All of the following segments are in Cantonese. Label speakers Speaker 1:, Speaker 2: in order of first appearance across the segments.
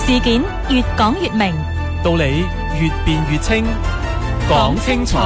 Speaker 1: 事件越講越明，
Speaker 2: 道理越辯越清，講清楚。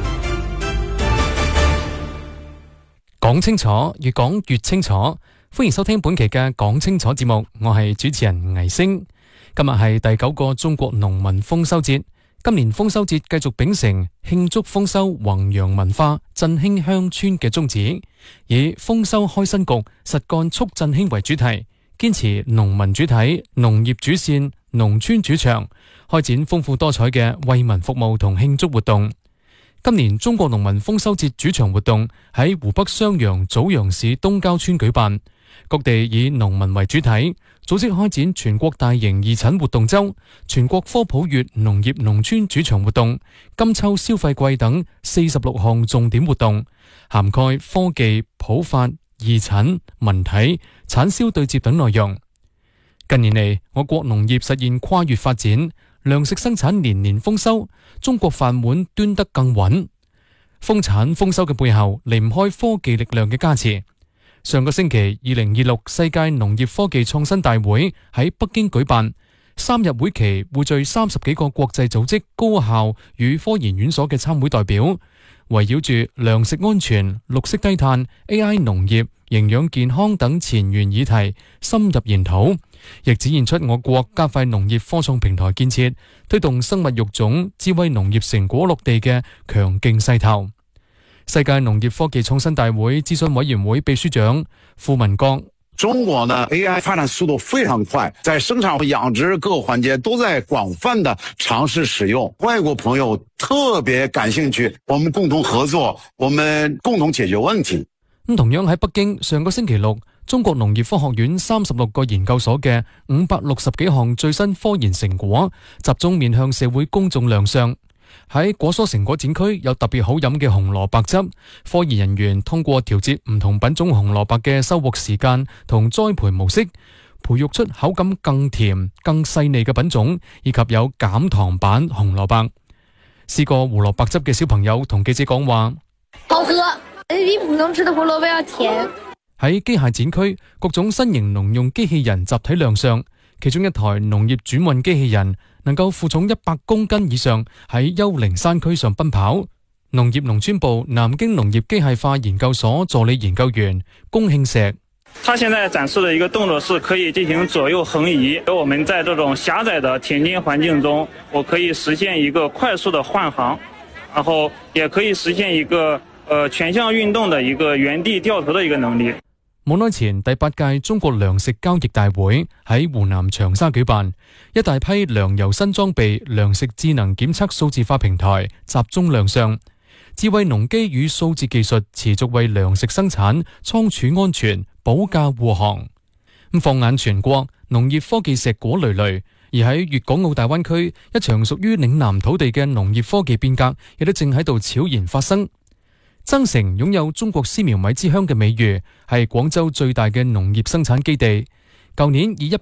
Speaker 2: 講清楚，越講越清楚。歡迎收聽本期嘅講清楚節目，我係主持人倪星。今日係第9個中國農民豐收節。今年豐收節繼續秉承慶祝豐收、弘揚文化、振興鄉村嘅宗旨，以豐收開新局、實幹促振興為主題，堅持農民主體、農業主線、農村主場，開展豐富多彩嘅為民服務同慶祝活動。今年中國農民豐收節主場活動喺湖北襄陽棗陽市東郊村舉辦，各地以農民為主體，組織開展全國大型義診活動周、全國科普月農業農村主場活動、金秋消費季等46項重點活動，涵蓋科技、普法、義診、文體、產銷對接等內容。近年嚟，我國農業實現跨越發展，糧食生產年年豐收，中國飯碗端得更穩。豐產豐收嘅背後，離唔開科技力量嘅加持。上個星期，2026世界農業科技創新大會喺北京舉辦，3日會期匯聚30幾個國際組織、高校與科研院所嘅參會代表，圍繞住糧食安全、綠色低碳、AI 農業、營養健康等前沿議題深入研討，亦展現出我國加快農業科創平台建設、推動生物育種、智慧農業成果落地嘅強勁勢頭。世界農業科技創新大會諮詢委員會秘書長傅文國：
Speaker 3: 中國呢 AI 發展速度非常快，在生產和養殖各個環節都在廣泛的嘗試使用，外國朋友特別感興趣，我們共同合作，我們共同解決問題。
Speaker 2: 同樣喺北京，上個星期六，中國農業科學院36個研究所嘅560幾項最新科研成果集中面向社會公眾亮相。喺果蔬成果展區有特別好飲嘅紅蘿蔔汁，科研人員通過調節唔同品種紅蘿蔔嘅收穫時間同栽培模式，培育出口感更甜、更細膩嘅品種，以及有減糖版紅蘿蔔。試過胡蘿蔔汁嘅小朋友同記者講話：
Speaker 4: 好喝，比普通吃的胡蘿蔔要甜。
Speaker 2: 喺機械展區，各種新型農用機器人集體亮相，其中一台農業轉運機器人能夠負重100公斤以上，喺幽靈山區上奔跑。農業農村部南京農業機械化研究所助理研究員龔慶石：
Speaker 5: 它現在展示的一個動作是可以進行左右橫移，我們在這種狹窄的田間環境中，我可以實現一個快速的換行，然後也可以實現一個全向運動的一個原地掉頭的一個能力。
Speaker 2: 冇耐前，第8屆中國糧食交易大會喺湖南長沙舉辦，一大批糧油新裝備、糧食智能檢測數字化平台集中亮相，智慧農機與數字技術持續為糧食生產、倉儲安全保駕護航。放眼全國，農業科技碩果累累，而喺粵港澳大灣區，一場屬於嶺南土地嘅農業科技變革，亦都正喺度悄然發生。增城擁有中國絲苗米之鄉嘅美譽，係廣州最大嘅農業生產基地。舊年以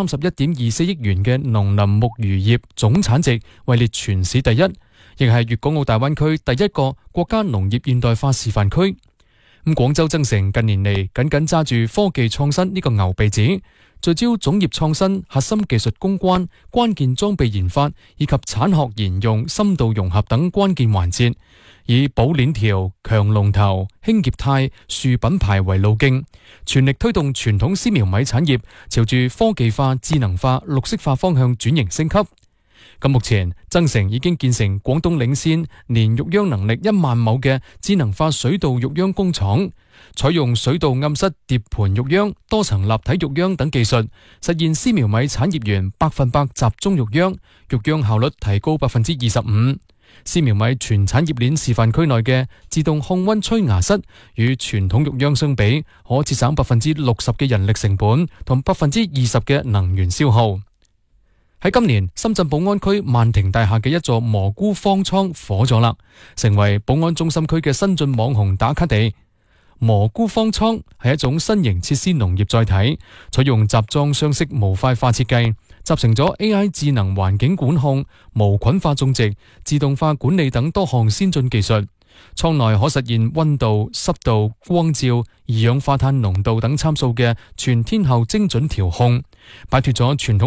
Speaker 2: 131.24億元嘅農林牧漁業總產值位列全市第一，亦係粵港澳大灣區第一個國家農業現代化示範區。廣州增城近年嚟緊緊揸住科技創新呢個牛鼻子，聚焦種業創新、核心技術攻關、關鍵裝備研發以及產學研用深度融合等關鍵環節，以保鏈條、強龍頭、輕業態、樹品牌為路徑，全力推動傳統絲苗米產業朝住科技化、智能化、綠色化方向轉型升級。咁目前，增城已經建成廣東領先年育秧能力1萬畝嘅智能化水稻育秧工廠，採用水稻暗室疊盤育秧、多層立體育秧等技術，實現絲苗米產業園100%集中育秧，育秧效率提高25%。絲苗米全產業鏈示範區內嘅自動控溫吹芽室，與傳統育秧相比，可節省60%嘅人力成本同20%嘅能源消耗。喺今年，深圳寶安區萬庭大廈嘅一座蘑菇方艙火咗啦，成為寶安中心區嘅新晉網紅打卡地。蘑菇方艙係一種新型設施農業載體，採用集裝箱式模塊化設計，集成咗 AI 智能環境管控、無菌化種植、自動化管理等多項先進技術。艙內可實現溫度、濕度、光照、二氧化碳濃度等參數嘅全天候精準調控，擺脫咗傳統